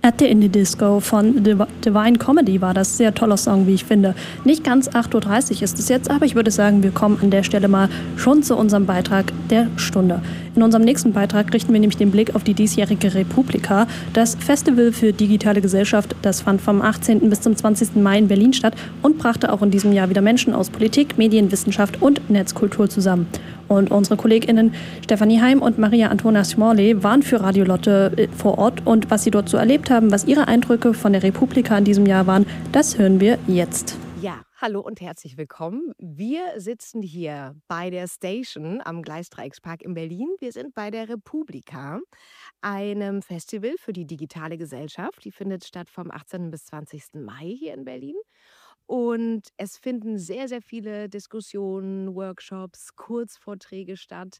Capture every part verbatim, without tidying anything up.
At the Indie Disco von Div- Divine Comedy war das. Sehr toller Song, wie ich finde. Nicht ganz acht Uhr dreißig ist es jetzt, aber ich würde sagen, wir kommen an der Stelle mal schon zu unserem Beitrag der Stunde. In unserem nächsten Beitrag richten wir nämlich den Blick auf die diesjährige Republika, das Festival für digitale Gesellschaft. Das fand vom achtzehnten bis zum zwanzigsten Mai in Berlin statt und brachte auch in diesem Jahr wieder Menschen aus Politik, Medien, Wissenschaft und Netzkultur zusammen. Und unsere KollegInnen Stefanie Heim und Maria Antonia Smalley waren für Radio Lotte vor Ort. Und was sie dort so erlebt haben, was ihre Eindrücke von der Republika in diesem Jahr waren, das hören wir jetzt. Ja, hallo und herzlich willkommen. Wir sitzen hier bei der Station am Gleisdreieckspark in Berlin. Wir sind bei der Republika, einem Festival für die digitale Gesellschaft. Die findet statt vom achtzehnten bis zwanzigsten Mai hier in Berlin. Und es finden sehr, sehr viele Diskussionen, Workshops, Kurzvorträge statt.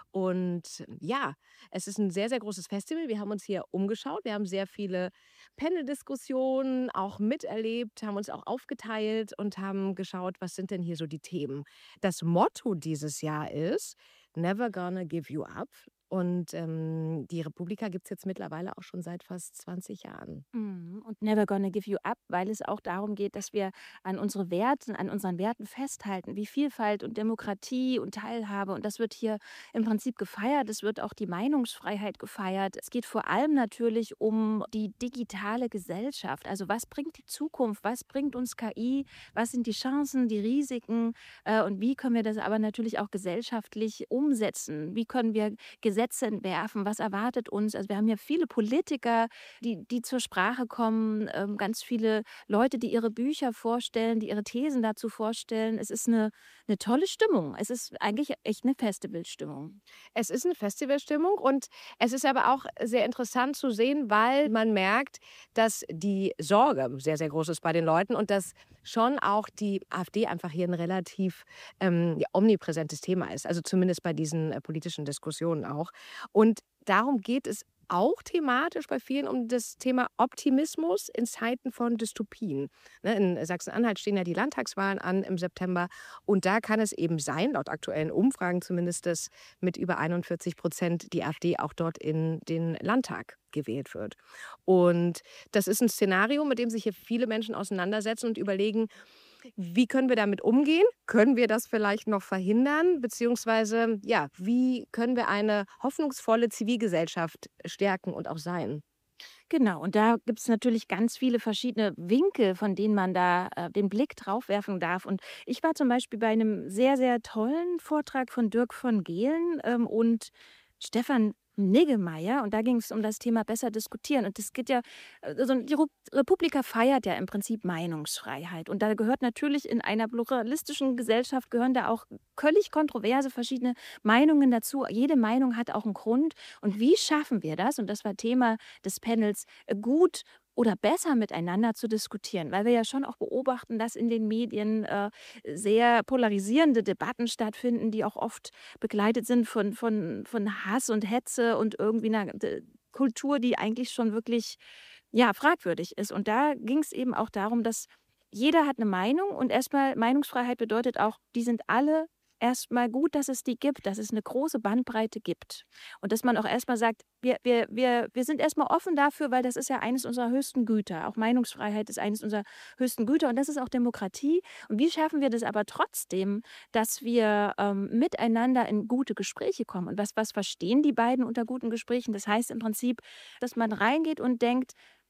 Und ja, es ist ein sehr, sehr großes Festival. Wir haben uns hier umgeschaut. Wir haben sehr viele Panel-Diskussionen auch miterlebt, haben uns auch aufgeteilt und haben geschaut, was sind denn hier so die Themen. Das Motto dieses Jahr ist Never gonna give you up. Und ähm, die Republika gibt es jetzt mittlerweile auch schon seit fast zwanzig Jahren. Mhm. Und Never Gonna Give You Up, weil es auch darum geht, dass wir an unsere Werten, an unseren Werten festhalten, wie Vielfalt und Demokratie und Teilhabe. Und das wird hier im Prinzip gefeiert. Es wird auch die Meinungsfreiheit gefeiert. Es geht vor allem natürlich um die digitale Gesellschaft. Also was bringt die Zukunft? Was bringt uns K I? Was sind die Chancen, die Risiken? Äh, Und wie können wir das aber natürlich auch gesellschaftlich umsetzen? Wie können wir Gesetze entwerfen? Was erwartet uns? Also wir haben ja viele Politiker, die, die zur Sprache kommen, ähm, ganz viele Leute, die ihre Bücher vorstellen, die ihre Thesen dazu vorstellen. Es ist eine, eine tolle Stimmung. Es ist eigentlich echt eine Festivalstimmung. Es ist eine Festivalstimmung und es ist aber auch sehr interessant zu sehen, weil man merkt, dass die Sorge sehr, sehr groß ist bei den Leuten und dass schon auch die AfD einfach hier ein relativ ähm, ja, omnipräsentes Thema ist. Also zumindest bei diesen äh, politischen Diskussionen auch. Und darum geht es auch thematisch bei vielen um das Thema Optimismus in Zeiten von Dystopien. Ne, in Sachsen-Anhalt stehen ja die Landtagswahlen an im September und da kann es eben sein, laut aktuellen Umfragen zumindest, dass mit über einundvierzig Prozent die AfD auch dort in den Landtag gewählt wird. Und das ist ein Szenario, mit dem sich hier viele Menschen auseinandersetzen und überlegen, wie können wir damit umgehen? Können wir das vielleicht noch verhindern? Beziehungsweise, ja, wie können wir eine hoffnungsvolle Zivilgesellschaft stärken und auch sein? Genau, und da gibt es natürlich ganz viele verschiedene Winkel, von denen man da äh, den Blick drauf werfen darf. Und ich war zum Beispiel bei einem sehr, sehr tollen Vortrag von Dirk von Gehlen ähm, und Stefan Niggemeier. Und da ging es um das Thema besser diskutieren. Und das geht ja, also die Ru- Republika feiert ja im Prinzip Meinungsfreiheit. Und da gehört natürlich in einer pluralistischen Gesellschaft, gehören da auch völlig kontroverse verschiedene Meinungen dazu. Jede Meinung hat auch einen Grund. Und wie schaffen wir das? Und das war Thema des Panels, äh, gut oder besser miteinander zu diskutieren, weil wir ja schon auch beobachten, dass in den Medien äh, sehr polarisierende Debatten stattfinden, die auch oft begleitet sind von, von, von Hass und Hetze und irgendwie einer d- Kultur, die eigentlich schon wirklich ja, fragwürdig ist. Und da ging es eben auch darum, dass jeder hat eine Meinung und erstmal Meinungsfreiheit bedeutet auch, die sind alle erstmal gut, dass es die gibt, dass es eine große Bandbreite gibt. Und dass man auch erstmal sagt, wir, wir, wir, wir sind erstmal offen dafür, weil das ist ja eines unserer höchsten Güter. Auch Meinungsfreiheit ist eines unserer höchsten Güter und das ist auch Demokratie. Und wie schaffen wir das aber trotzdem, dass wir ähm, miteinander in gute Gespräche kommen? Und was, was verstehen die beiden unter guten Gesprächen? Das heißt im Prinzip, dass man reingeht und denkt,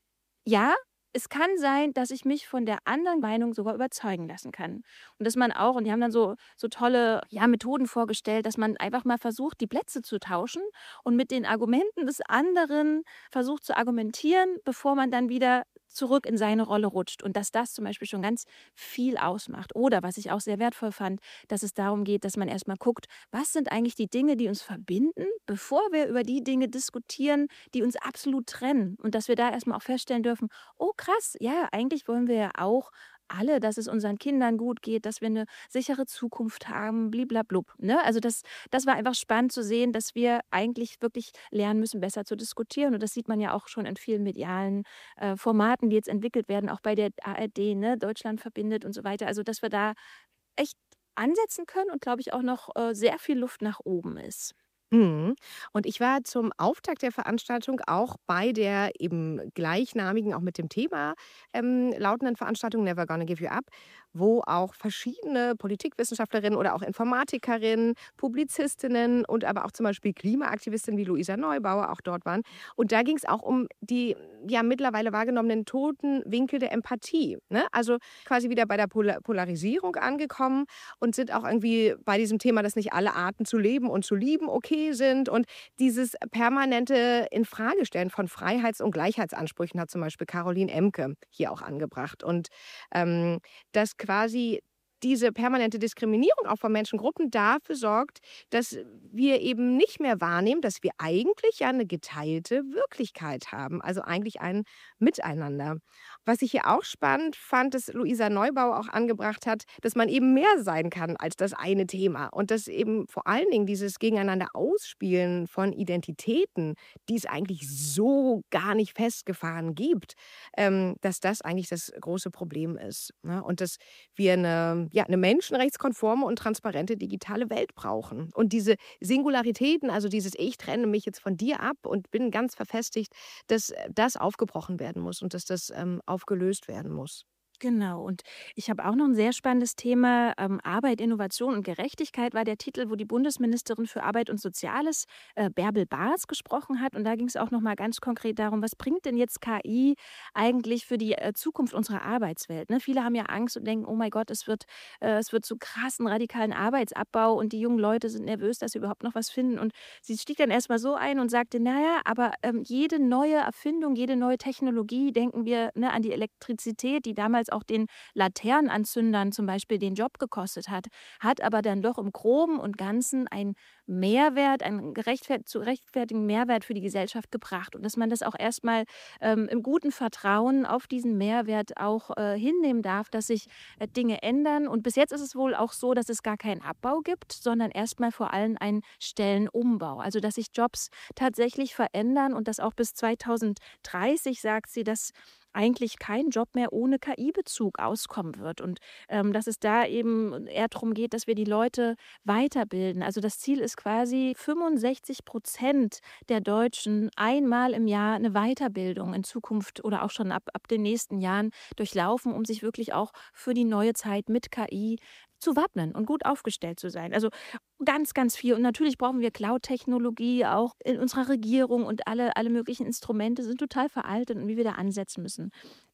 ja, es kann sein, dass ich mich von der anderen Meinung sogar überzeugen lassen kann. Und dass man auch, und die haben dann so, so tolle ja, Methoden vorgestellt, dass man einfach mal versucht, die Plätze zu tauschen und mit den Argumenten des anderen versucht zu argumentieren, bevor man dann wieder zurück in seine Rolle rutscht. Und dass das zum Beispiel schon ganz viel ausmacht. Oder was ich auch sehr wertvoll fand, dass es darum geht, dass man erstmal guckt, was sind eigentlich die Dinge, die uns verbinden, bevor wir über die Dinge diskutieren, die uns absolut trennen. Und dass wir da erstmal auch feststellen dürfen, oh krass, ja, eigentlich wollen wir ja auch alle, dass es unseren Kindern gut geht, dass wir eine sichere Zukunft haben, bliblablub. Ne? Also das, das war einfach spannend zu sehen, dass wir eigentlich wirklich lernen müssen, besser zu diskutieren. Und das sieht man ja auch schon in vielen medialen äh, Formaten, die jetzt entwickelt werden, auch bei der A R D, ne? Deutschland verbindet und so weiter. Also dass wir da echt ansetzen können und glaube ich auch noch äh, sehr viel Luft nach oben ist. Mhm. Und ich war zum Auftakt der Veranstaltung auch bei der eben gleichnamigen, auch mit dem Thema ähm, lautenden Veranstaltung Never Gonna Give You Up, wo auch verschiedene Politikwissenschaftlerinnen oder auch Informatikerinnen, Publizistinnen und aber auch zum Beispiel Klimaaktivistinnen wie Luisa Neubauer auch dort waren. Und da ging es auch um die ja mittlerweile wahrgenommenen toten Winkel der Empathie. Ne? Also quasi wieder bei der Pola Polarisierung angekommen und sind auch irgendwie bei diesem Thema, dass nicht alle Arten zu leben und zu lieben okay sind. Und dieses permanente Infragestellen von Freiheits- und Gleichheitsansprüchen hat zum Beispiel Caroline Emke hier auch angebracht. Und ähm, dass quasi diese permanente Diskriminierung auch von Menschengruppen dafür sorgt, dass wir eben nicht mehr wahrnehmen, dass wir eigentlich ja eine geteilte Wirklichkeit haben, also eigentlich ein Miteinander. Was ich hier auch spannend fand, dass Luisa Neubauer auch angebracht hat, dass man eben mehr sein kann als das eine Thema und dass eben vor allen Dingen dieses Gegeneinander Ausspielen von Identitäten, die es eigentlich so gar nicht festgefahren gibt, ähm, dass das eigentlich das große Problem ist. Ne? Und dass wir eine, ja, eine menschenrechtskonforme und transparente digitale Welt brauchen. Und diese Singularitäten, also dieses Ich trenne mich jetzt von dir ab und bin ganz verfestigt, dass das aufgebrochen werden muss und dass das ähm, aufgelöst werden muss. Genau. Und ich habe auch noch ein sehr spannendes Thema. Ähm, Arbeit, Innovation und Gerechtigkeit war der Titel, wo die Bundesministerin für Arbeit und Soziales, äh, Bärbel Baas, gesprochen hat. Und da ging es auch noch mal ganz konkret darum, was bringt denn jetzt K I eigentlich für die äh, Zukunft unserer Arbeitswelt? Ne? Viele haben ja Angst und denken, oh mein Gott, es wird, äh, es wird zu krassen, radikalen Arbeitsabbau und die jungen Leute sind nervös, dass sie überhaupt noch was finden. Und sie stieg dann erst mal so ein und sagte, naja, aber ähm, jede neue Erfindung, jede neue Technologie, denken wir, ne, an die Elektrizität, die damals auch den Laternenanzündern zum Beispiel den Job gekostet hat, hat aber dann doch im Groben und Ganzen einen Mehrwert, einen gerechtfert zu rechtfertigen Mehrwert für die Gesellschaft gebracht. Und dass man das auch erstmal ähm, im guten Vertrauen auf diesen Mehrwert auch äh, hinnehmen darf, dass sich äh, Dinge ändern. Und bis jetzt ist es wohl auch so, dass es gar keinen Abbau gibt, sondern erstmal vor allem einen Stellenumbau. Also dass sich Jobs tatsächlich verändern und dass auch bis zweitausenddreißig, sagt sie, dass eigentlich kein Job mehr ohne K I-Bezug auskommen wird. Und ähm, dass es da eben eher darum geht, dass wir die Leute weiterbilden. Also das Ziel ist quasi, fünfundsechzig Prozent der Deutschen einmal im Jahr eine Weiterbildung in Zukunft oder auch schon ab, ab den nächsten Jahren durchlaufen, um sich wirklich auch für die neue Zeit mit K I zu wappnen und gut aufgestellt zu sein. Also ganz, ganz viel. Und natürlich brauchen wir Cloud-Technologie auch in unserer Regierung und alle, alle möglichen Instrumente sind total veraltet und wie wir da ansetzen müssen.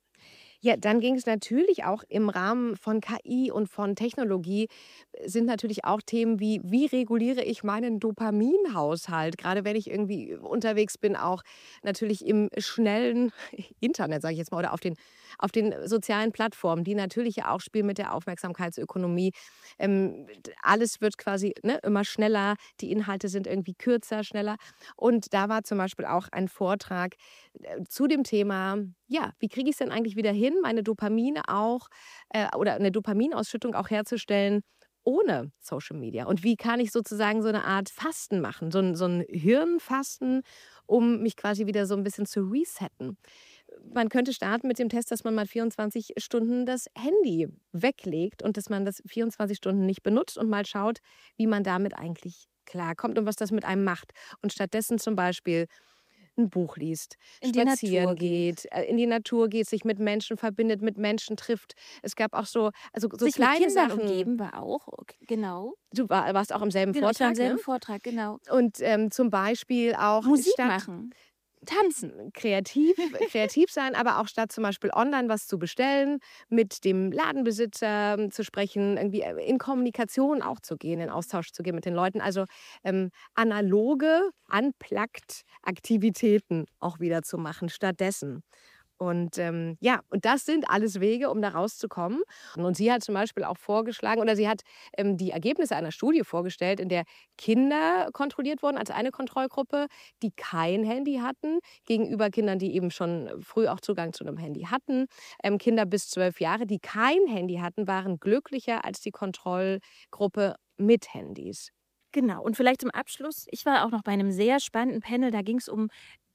Ja, dann ging es natürlich auch im Rahmen von K I und von Technologie äh, sind natürlich auch Themen wie, wie reguliere ich meinen Dopaminhaushalt? Gerade wenn ich irgendwie unterwegs bin, auch natürlich im schnellen Internet, sage ich jetzt mal, oder auf den, auf den sozialen Plattformen, die natürlich ja auch spielen mit der Aufmerksamkeitsökonomie. Ähm, d- alles wird quasi ne, immer schneller, die Inhalte sind irgendwie kürzer, schneller. Und da war zum Beispiel auch ein Vortrag äh, zu dem Thema, ja, wie kriege ich es denn eigentlich wieder hin, meine Dopamine auch äh, oder eine Dopaminausschüttung auch herzustellen ohne Social Media? Und wie kann ich sozusagen so eine Art Fasten machen, so ein, so ein Hirnfasten, um mich quasi wieder so ein bisschen zu resetten? Man könnte starten mit dem Test, dass man mal vierundzwanzig Stunden das Handy weglegt und dass man das vierundzwanzig Stunden nicht benutzt und mal schaut, wie man damit eigentlich klarkommt und was das mit einem macht. Und stattdessen zum Beispiel ein Buch liest, In die Natur spazieren geht. geht, äh, in die Natur geht, sich mit Menschen verbindet, mit Menschen trifft. Es gab auch so also so Sich mit kleine Kindern Sachen. umgeben war auch, ok- genau. Du war warst auch im selben Genau, ich war im Vortrag, ne? selben Vortrag, genau. Und, ähm, zum Beispiel auch Musik statt machen, tanzen. kreativ kreativ sein, aber auch statt zum Beispiel online was zu bestellen, mit dem Ladenbesitzer ähm, zu sprechen, irgendwie äh, in Kommunikation auch zu gehen, in Austausch zu gehen mit den Leuten. Also ähm, analoge, unplugged Aktivitäten auch wieder zu machen stattdessen. Und ähm, ja, und das sind alles Wege, um da rauszukommen. Und sie hat zum Beispiel auch vorgeschlagen, oder sie hat ähm, die Ergebnisse einer Studie vorgestellt, in der Kinder kontrolliert wurden als eine Kontrollgruppe, die kein Handy hatten, gegenüber Kindern, die eben schon früh auch Zugang zu einem Handy hatten. Ähm, Kinder bis zwölf Jahre, die kein Handy hatten, waren glücklicher als die Kontrollgruppe mit Handys. Genau. Und vielleicht zum Abschluss, ich war auch noch bei einem sehr spannenden Panel, da ging es um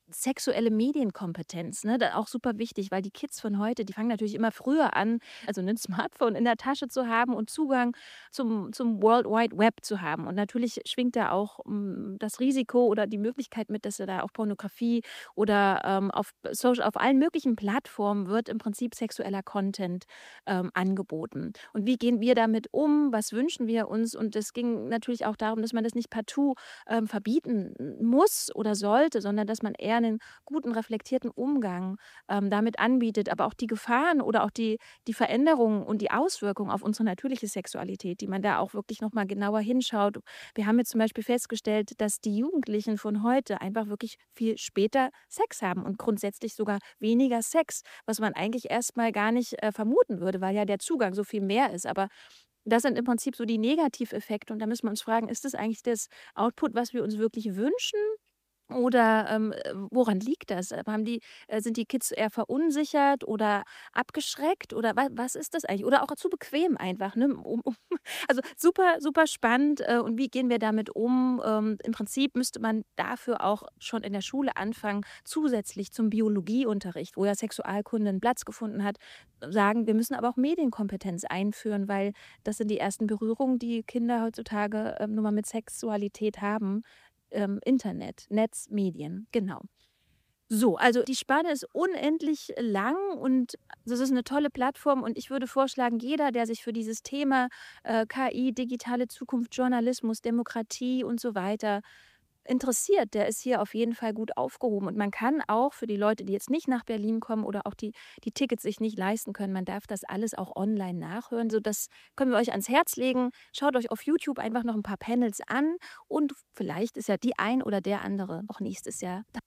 sexuelle Medienkompetenz, ne, da auch super wichtig, weil die Kids von heute, die fangen natürlich immer früher an, also ein Smartphone in der Tasche zu haben und Zugang zum, zum World Wide Web zu haben. Und natürlich schwingt da auch um, das Risiko oder die Möglichkeit mit, dass da auch Pornografie oder ähm, auf Social, auf allen möglichen Plattformen wird im Prinzip sexueller Content ähm, angeboten. Und wie gehen wir damit um? Was wünschen wir uns? Und es ging natürlich auch darum, dass man das nicht partout ähm, verbieten muss oder sollte, sondern dass man eher einen guten, reflektierten Umgang ähm, damit anbietet, aber auch die Gefahren oder auch die, die Veränderungen und die Auswirkungen auf unsere natürliche Sexualität, die man da auch wirklich nochmal genauer hinschaut. Wir haben jetzt zum Beispiel festgestellt, dass die Jugendlichen von heute einfach wirklich viel später Sex haben und grundsätzlich sogar weniger Sex, was man eigentlich erstmal gar nicht äh, vermuten würde, weil ja der Zugang so viel mehr ist. Aber das sind im Prinzip so die Negativeffekte und da müssen wir uns fragen, ist das eigentlich das Output, was wir uns wirklich wünschen? Oder ähm, äh, woran liegt das? Äh, Haben die, äh, sind die Kids eher verunsichert oder abgeschreckt? Oder wa was ist das eigentlich? Oder auch zu bequem einfach. Ne? Um, um, also super, super spannend. Äh, und wie gehen wir damit um? Ähm, im Prinzip müsste man dafür auch schon in der Schule anfangen, zusätzlich zum Biologieunterricht, wo ja Sexualkunde einen Platz gefunden hat, sagen, wir müssen aber auch Medienkompetenz einführen, weil das sind die ersten Berührungen, die Kinder heutzutage ähm, nun mal mit Sexualität haben. Ähm, Internet, Netz, Medien, genau. So, also die Spanne ist unendlich lang und das ist eine tolle Plattform und ich würde vorschlagen, jeder, der sich für dieses Thema äh, K I, digitale Zukunft, Journalismus, Demokratie und so weiter interessiert, der ist hier auf jeden Fall gut aufgehoben. Und man kann auch für die Leute, die jetzt nicht nach Berlin kommen oder auch die, die Tickets sich nicht leisten können, man darf das alles auch online nachhören. So, das können wir euch ans Herz legen. Schaut euch auf YouTube einfach noch ein paar Panels an und vielleicht ist ja die ein oder der andere auch nächstes Jahr da.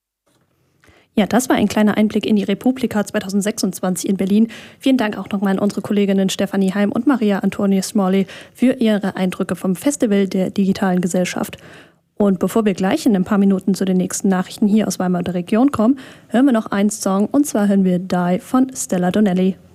Ja, das war ein kleiner Einblick in die Republika zwanzig sechsundzwanzig in Berlin. Vielen Dank auch nochmal an unsere Kolleginnen Stefanie Heim und Maria Antonia Smalley für ihre Eindrücke vom Festival der digitalen Gesellschaft. Und bevor wir gleich in ein paar Minuten zu den nächsten Nachrichten hier aus Weimar der Region kommen, hören wir noch einen Song und zwar hören wir Die von Stella Donnelly.